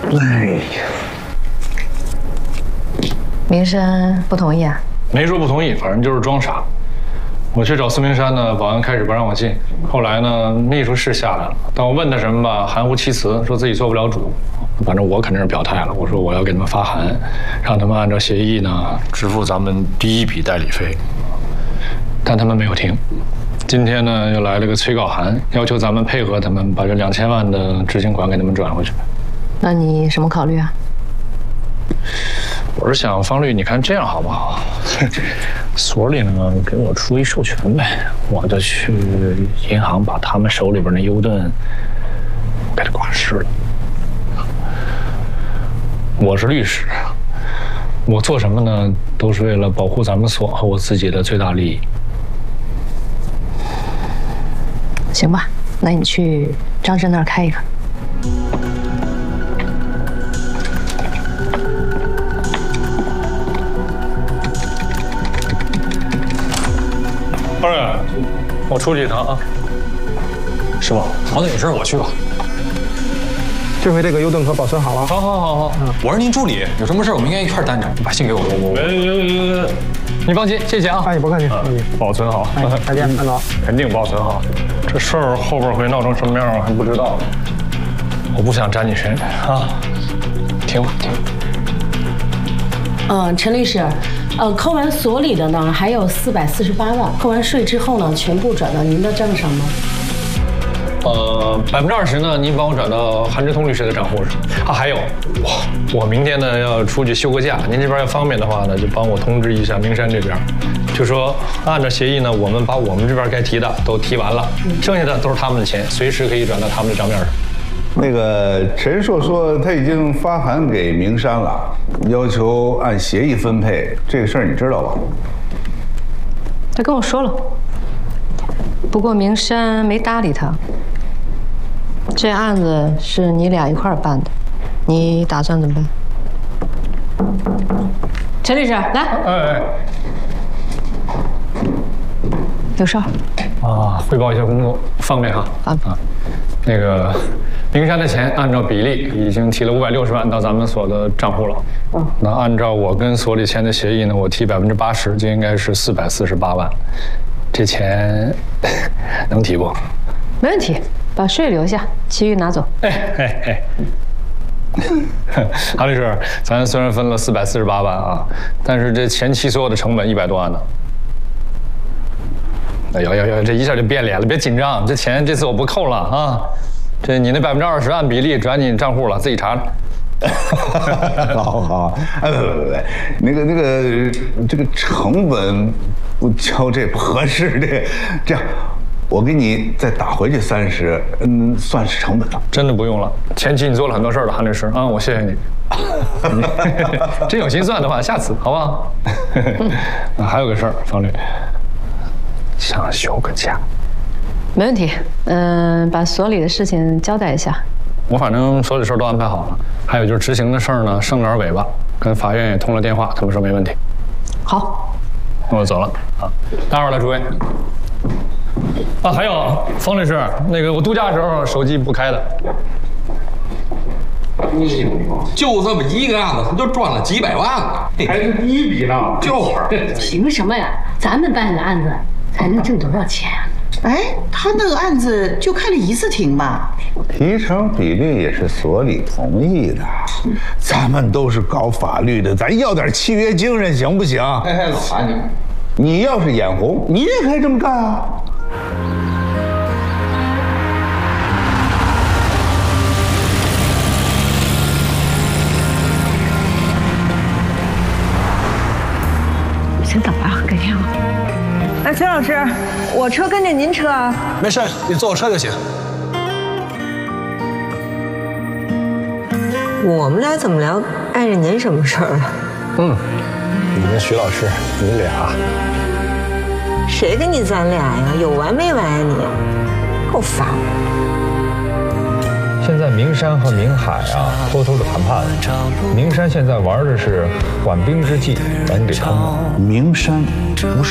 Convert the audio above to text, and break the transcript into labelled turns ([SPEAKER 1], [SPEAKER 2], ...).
[SPEAKER 1] 哎呀，
[SPEAKER 2] 明山不同意啊？
[SPEAKER 3] 没说不同意，反正就是装傻。我去找孙明山呢，保安开始不让我进，后来呢，秘书是下来了，但我问他什么吧，含糊其辞，说自己做不了主。反正我肯定是表态了，我说我要给他们发函，让他们按照协议呢支付咱们第一笔代理费。但他们没有听。今天呢，又来了个催告函，要求咱们配合他们把这2000万的执行款给他们转回去。
[SPEAKER 2] 那你什么考虑啊？
[SPEAKER 3] 我是想，方律，你看这样好不好？所里呢给我出一授权呗，我就去银行把他们手里边那优盾给他挂失了。我是律师，我做什么呢，都是为了保护咱们所和我自己的最大利益。
[SPEAKER 2] 行吧，那你去张震那儿开一个。
[SPEAKER 3] 方律，我出去一趟啊。
[SPEAKER 4] 师傅，好，那有事我去吧。
[SPEAKER 1] 这回这个优盾可保存好了。
[SPEAKER 3] 好。
[SPEAKER 4] 我是您助理，有什么事我们应该一块担着。把信给我。
[SPEAKER 3] 你放心，谢谢啊。
[SPEAKER 1] 哎，你不客气，
[SPEAKER 3] 保存好。
[SPEAKER 1] 哎，再见，安总。
[SPEAKER 3] 肯定保存好。这事儿后边会闹成什么样，我还不知道。我不想沾你身啊。听我。
[SPEAKER 5] 陈律师，扣完所里的呢，还有448万，扣完税之后呢，全部转到您的账上吗
[SPEAKER 3] ？20%呢，您帮我转到韩志通律师的账户上。啊，还有，我明天呢要出去休个假，您这边要方便的话呢，就帮我通知一下明山这边，就说按照协议呢，我们把我们这边该提的都提完了，剩下的都是他们的钱，随时可以转到他们的账面上。
[SPEAKER 6] 那个陈硕说他已经发函给明山了，要求按协议分配，这个事儿你知道吧？
[SPEAKER 2] 他跟我说了，不过明山没搭理他。这案子是你俩一块儿办的，你打算怎么办？陈律师，来。
[SPEAKER 3] 哎，
[SPEAKER 2] 有事儿
[SPEAKER 3] 啊，汇报一下工作，方便哈。
[SPEAKER 2] 啊，
[SPEAKER 3] 那个明山的钱按照比例已经提了560万到咱们所的账户了。那按照我跟所里签的协议呢，我提80%，就应该是448万。这钱能提不？
[SPEAKER 2] 没问题，把税留下，其余拿走。
[SPEAKER 3] 韩律师，咱虽然分了448万啊，但是这前期所有的成本100多万呢。有，这一下就变脸了，别紧张，这钱这次我不扣了啊。这你那20%按比例转你账户了，自己查查。
[SPEAKER 6] 好，哎，不，那个这个成本不交这不合适，这样，我给你再打回去30，算是成本了。
[SPEAKER 3] 真的不用了，前期你做了很多事儿了，韩律师啊，我谢谢你。真有心算的话，下次好不好？还有个事儿，方律，想休个假。
[SPEAKER 2] 没问题，把所里的事情交代一下。
[SPEAKER 3] 我反正所有事儿都安排好了，还有就是执行的事儿呢，剩点尾巴，跟法院也通了电话，他们说没问题。
[SPEAKER 2] 好，
[SPEAKER 3] 那我走了啊，待会儿来诸位。啊，还有方律师，那个我度假的时候手机不开的。
[SPEAKER 4] 就这么一个案子，他就赚了几百万了，
[SPEAKER 3] 还是第一笔呢。
[SPEAKER 4] 就是，
[SPEAKER 5] 凭什么呀？咱们办的案子才能挣多少钱啊？
[SPEAKER 7] 哎，他那个案子就开了1次庭吧？
[SPEAKER 6] 提成比例也是所里同意的，咱们都是搞法律的，咱要点契约精神行不行？
[SPEAKER 4] 哎，老韩
[SPEAKER 6] 你要是眼红，你也可以这么干啊。
[SPEAKER 5] 先等吧，改天啊。
[SPEAKER 8] 哎，崔老师，我车跟着您车啊。
[SPEAKER 4] 没事，你坐我车就行。
[SPEAKER 8] 我们俩怎么聊碍着您什么事儿了？
[SPEAKER 4] 你跟徐老师，你俩。
[SPEAKER 8] 谁跟你咱俩呀？有完没完呀你？够烦。
[SPEAKER 9] 现在明山和明海啊偷偷的谈判，明山现在玩的是缓兵之计，把你给坑了。
[SPEAKER 6] 明山不是。